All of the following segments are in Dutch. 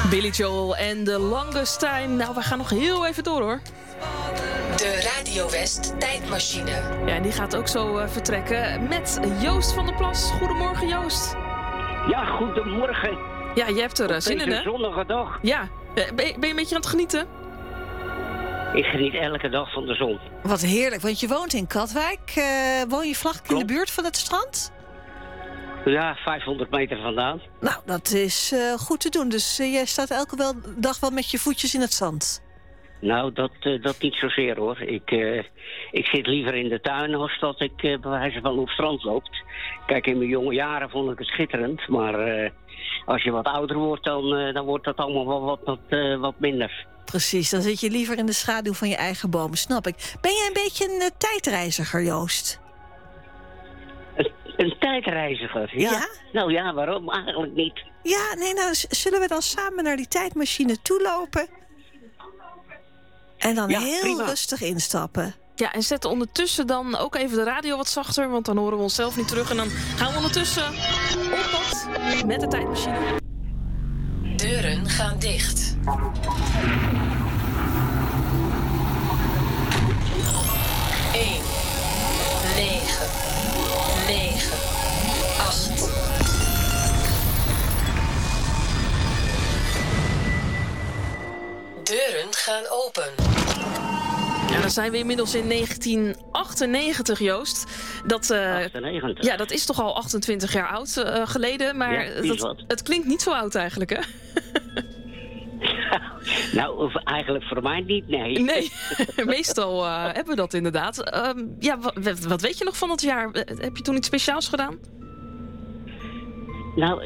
Billy Joel en The Longest Time. Nou, we gaan nog heel even door, hoor. De Radio West tijdmachine. Ja, en die gaat ook zo vertrekken met Joost van der Plas. Goedemorgen, Joost. Ja, goedemorgen. Ja, je hebt er zin in, hè? Deze zonnige dag. Ja. Ben je een beetje aan het genieten? Ik geniet elke dag van de zon. Wat heerlijk, want je woont in Katwijk. Woon je vlak in de buurt van het strand? Ja, 500 meter vandaan. Nou, dat is goed te doen. Dus jij staat elke dag wel met je voetjes in het zand. Nou, dat niet zozeer, hoor. Ik zit liever in de tuin als dat ik bij wijze van op strand loopt. Kijk, in mijn jonge jaren vond ik het schitterend. Maar als je wat ouder wordt, dan wordt dat allemaal wel wat minder. Precies, dan zit je liever in de schaduw van je eigen boom, snap ik. Ben jij een beetje een tijdreiziger, Joost? Een tijdreiziger, ja. Ja? Nou ja, waarom eigenlijk niet? Ja, nee, nou, zullen we dan samen naar die tijdmachine toelopen? En dan heel prima. rustig instappen. Ja, en zet ondertussen dan ook even de radio wat zachter, want dan horen we onszelf niet terug. En dan gaan we ondertussen op pad met de tijdmachine. Deuren gaan dicht. 1, 9, 9, 8. Deuren gaan open. Ja, dan zijn we inmiddels in 1998, Joost. 98. Ja, dat is toch al 28 jaar oud geleden. Maar Ja, is wat. het klinkt niet zo oud eigenlijk, hè? Nou, eigenlijk voor mij niet, nee. Nee, meestal hebben we dat inderdaad. Ja, wat weet je nog van dat jaar? Heb je toen iets speciaals gedaan? Nou,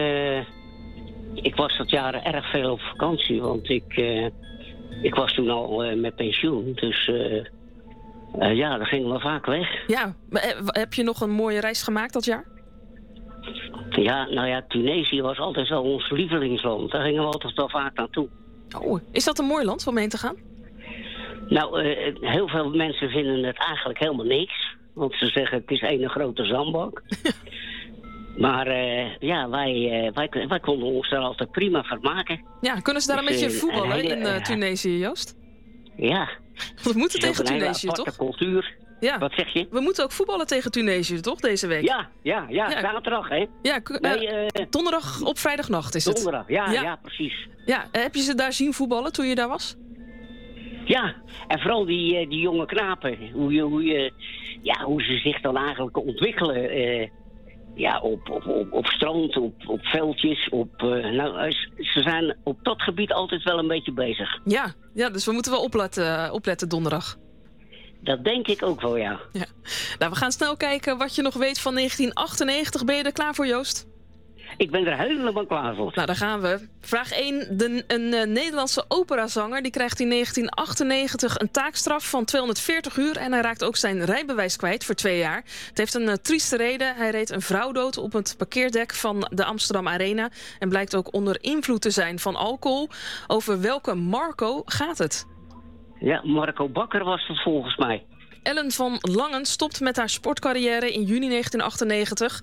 ik was dat jaar erg veel op vakantie, want ik was toen al met pensioen. Dus ja, dan gingen we vaak weg. Ja, maar, heb je nog een mooie reis gemaakt dat jaar? Ja, nou ja, Tunesië was altijd wel ons lievelingsland. Daar gingen we altijd wel vaak naartoe. Oh, is dat een mooi land om heen te gaan? Nou, heel veel mensen vinden het eigenlijk helemaal niks. Want ze zeggen het is één grote zandbak. Maar ja, wij konden ons daar altijd prima vermaken. Ja, kunnen ze daar een Dus, beetje voetballen een hele, in Tunesië, Joost? Ja. Want we moeten Het is tegen ook een hele Tunesië, aparte toch? cultuur. Ja. Wat zeg je? We moeten ook voetballen tegen Tunesië, toch, deze week? Ja, zaterdag, hè? Ja, donderdag op vrijdagnacht is het. Donderdag, ja, precies. Ja, heb je ze daar zien voetballen toen je daar was? Ja, en vooral die jonge knapen. Hoe ze zich dan eigenlijk ontwikkelen. Ja, op strand, op veldjes. Ze zijn op dat gebied altijd wel een beetje bezig. Ja, dus we moeten wel opletten donderdag. Dat denk ik ook wel, ja. Nou, we gaan snel kijken wat je nog weet van 1998. Ben je er klaar voor, Joost? Ik ben er helemaal klaar voor. Nou, daar gaan we. Vraag 1. Een Nederlandse operazanger die krijgt in 1998 een taakstraf van 240 uur... en hij raakt ook zijn rijbewijs kwijt voor 2 jaar. Het heeft een trieste reden. Hij reed een vrouw dood op het parkeerdek van de Amsterdam Arena... en blijkt ook onder invloed te zijn van alcohol. Over welke Marco gaat het? Ja, Marco Bakker was het volgens mij. Ellen van Langen stopt met haar sportcarrière in juni 1998.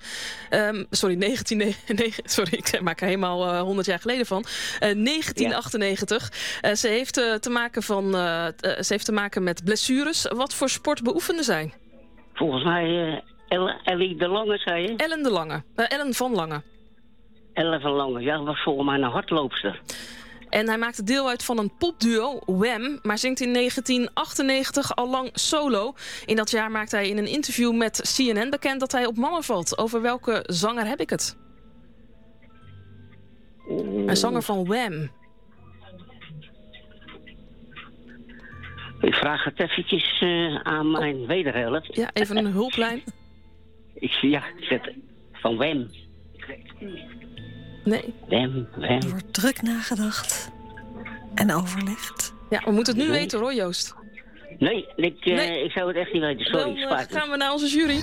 Sorry, ik maak er helemaal 100 jaar geleden van. 1998. Ja. Ze heeft te maken met blessures. Wat voor sport beoefende zij? Volgens mij Ellie de Lange, zei je? Ellen de Lange. Ellen van Lange. Ellen van Lange, ja, was volgens mij een hardloopster. En hij maakte deel uit van een popduo, Wham, maar zingt in 1998 al lang solo. In dat jaar maakte hij in een interview met CNN bekend dat hij op mannen valt. Over welke zanger heb ik het? Een zanger van Wham. Ik vraag het eventjes aan mijn wederhelft. Ja, even een hulplijn. Zet van Wham. Nee. Wham. Er wordt druk nagedacht en overlegd. Ja, we moeten het nu weten hoor, Joost. Nee, ik zou het echt niet weten. Sorry, Dan gaan we naar onze jury.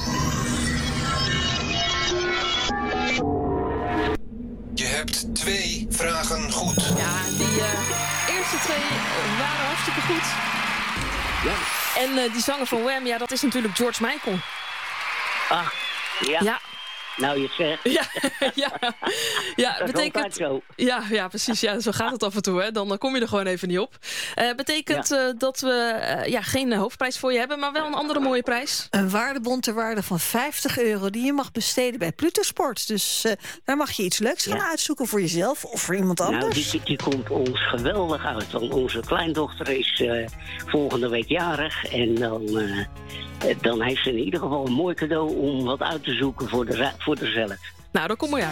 Je hebt 2 vragen goed. Ja, die eerste 2 waren hartstikke goed. Ja. En die zanger van Wham, ja, dat is natuurlijk George Michael. Ah, ja. Ja. Nou, je het zegt. Ja, Dat is betekent. altijd zo. Ja, precies. Ja, zo gaat het af en toe. Hè. Dan kom je er gewoon even niet op. Betekent dat we geen hoofdprijs voor je hebben, maar wel een andere mooie prijs. Een waardebon ter waarde van €50 die je mag besteden bij Pluto Sports. Dus daar mag je iets leuks gaan uitzoeken voor jezelf of voor iemand anders. Nou, die komt ons geweldig uit. Want onze kleindochter is volgende week jarig. En dan heeft ze in ieder geval een mooi cadeau om wat uit te zoeken voor haarzelf. Nou, dan kom maar uit.